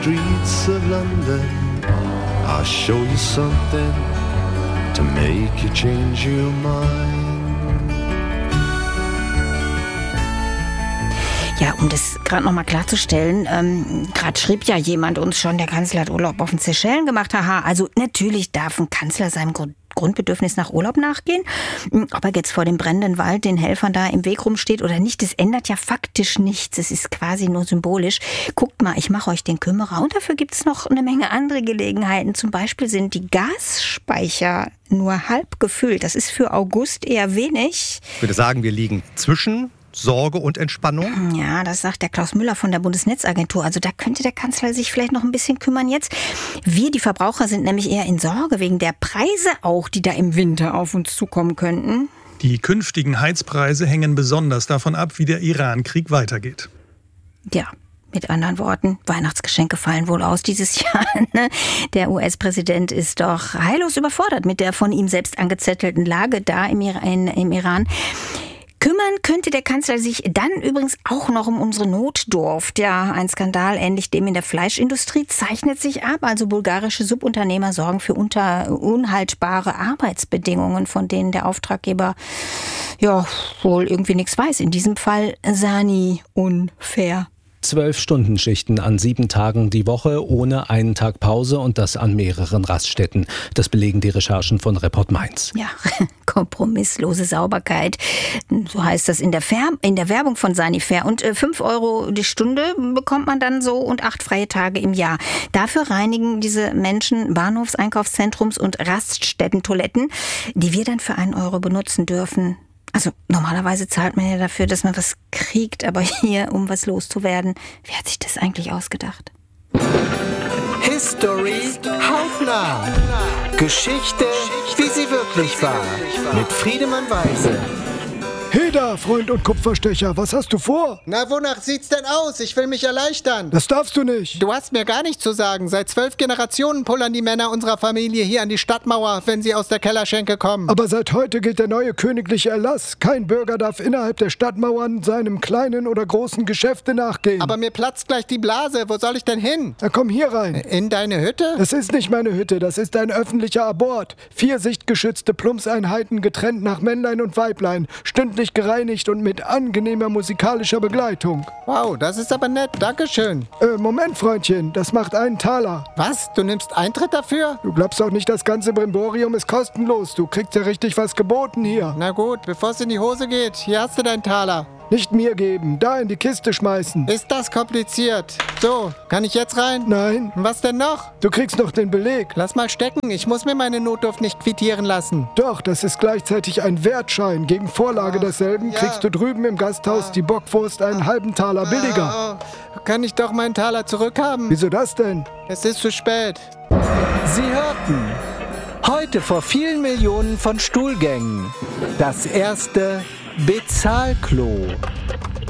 Streets of London, I'll show you something to make you change your mind. Ja, um das gerade nochmal klarzustellen, gerade schrieb ja jemand uns schon, der Kanzler hat Urlaub auf den Seychellen gemacht. Haha, also natürlich darf ein Kanzler seinem Grundbedürfnis nach Urlaub nachgehen. Ob er jetzt vor dem brennenden Wald den Helfern da im Weg rumsteht oder nicht, das ändert ja faktisch nichts. Es ist quasi nur symbolisch. Guckt mal, ich mache euch den Kümmerer. Und dafür gibt es noch eine Menge andere Gelegenheiten. Zum Beispiel sind die Gasspeicher nur halb gefüllt. Das ist für August eher wenig. Ich würde sagen, wir liegen zwischen Sorge und Entspannung? Ja, das sagt der Klaus Müller von der Bundesnetzagentur. Also da könnte der Kanzler sich vielleicht noch ein bisschen kümmern jetzt. Wir, die Verbraucher, sind nämlich eher in Sorge wegen der Preise auch, die da im Winter auf uns zukommen könnten. Die künftigen Heizpreise hängen besonders davon ab, wie der Iran-Krieg weitergeht. Ja. Mit anderen Worten, Weihnachtsgeschenke fallen wohl aus dieses Jahr. Ne? Der US-Präsident ist doch heillos überfordert mit der von ihm selbst angezettelten Lage da im Iran. Kümmern könnte der Kanzler sich dann übrigens auch noch um unsere Notdurft. Ja, ein Skandal ähnlich dem in der Fleischindustrie zeichnet sich ab. Also bulgarische Subunternehmer sorgen für unhaltbare Arbeitsbedingungen, von denen der Auftraggeber ja wohl irgendwie nichts weiß. In diesem Fall Sani unfair. 12-Stunden-Schichten an 7 Tagen die Woche, ohne einen Tag Pause und das an mehreren Raststätten. Das belegen die Recherchen von Report Mainz. Ja, kompromisslose Sauberkeit. So heißt das in der Werbung von Sanifair. Und 5 Euro die Stunde bekommt man dann so und 8 freie Tage im Jahr. Dafür reinigen diese Menschen Bahnhofs-, Einkaufszentrums- und Raststätten-Toiletten, die wir dann für 1 Euro benutzen dürfen. Also normalerweise zahlt man ja dafür, dass man was kriegt, aber hier, um was loszuwerden, wer hat sich das eigentlich ausgedacht? History hautnah. Geschichte, wie sie wirklich war. Mit Friedemann Weise. Hey da, Freund und Kupferstecher, was hast du vor? Na, wonach sieht's denn aus? Ich will mich erleichtern. Das darfst du nicht. Du hast mir gar nichts zu sagen. Seit 12 Generationen pullern die Männer unserer Familie hier an die Stadtmauer, wenn sie aus der Kellerschenke kommen. Aber seit heute gilt der neue königliche Erlass. Kein Bürger darf innerhalb der Stadtmauern seinem kleinen oder großen Geschäfte nachgehen. Aber mir platzt gleich die Blase. Wo soll ich denn hin? Na komm hier rein. In deine Hütte? Das ist nicht meine Hütte, das ist ein öffentlicher Abort. 4 sichtgeschützte Plumpseinheiten getrennt nach Männlein und Weiblein. Stündlich gereinigt und mit angenehmer musikalischer Begleitung. Wow, das ist aber nett. Dankeschön. Moment, Freundchen, das macht einen Taler. Was? Du nimmst Eintritt dafür? Du glaubst doch nicht, das ganze Brimborium ist kostenlos. Du kriegst ja richtig was geboten hier. Na gut, bevor es in die Hose geht, hier hast du deinen Taler. Nicht mir geben, da in die Kiste schmeißen. Ist das kompliziert? So, kann ich jetzt rein? Nein. Was denn noch? Du kriegst noch den Beleg. Lass mal stecken, ich muss mir meine Notdurft nicht quittieren lassen. Doch, das ist gleichzeitig ein Wertschein. Gegen Vorlage desselben kriegst du drüben im Gasthaus die Bockwurst einen halben Taler billiger. Kann ich doch meinen Taler zurückhaben? Wieso das denn? Es ist zu spät. Sie hörten heute vor vielen Millionen von Stuhlgängen das erste Bezahlklo.